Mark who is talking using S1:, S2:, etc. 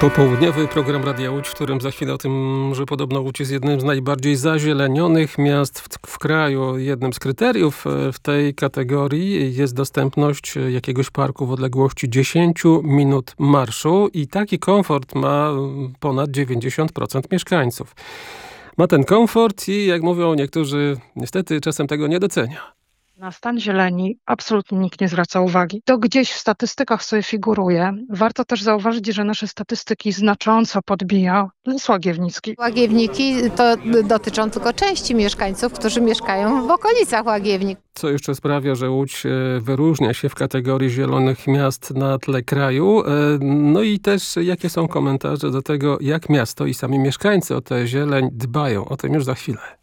S1: Popołudniowy program Radia Łódź, w którym za chwilę o tym, że podobno Łódź jest jednym z najbardziej zazielenionych miast w kraju. Jednym z kryteriów w tej kategorii jest dostępność jakiegoś parku w odległości 10 minut marszu i taki komfort ma ponad 90% mieszkańców. Ma ten komfort i, jak mówią niektórzy, niestety czasem tego nie docenia.
S2: Na stan zieleni absolutnie nikt nie zwraca uwagi. To gdzieś w statystykach sobie figuruje. Warto też zauważyć, że nasze statystyki znacząco podbija Las Łagiewnicki.
S3: Łagiewniki to dotyczą tylko części mieszkańców, którzy mieszkają w okolicach Łagiewnik.
S1: Co jeszcze sprawia, że Łódź wyróżnia się w kategorii zielonych miast na tle kraju. No i też jakie są komentarze do tego, jak miasto i sami mieszkańcy o tę zieleń dbają. O tym już za chwilę.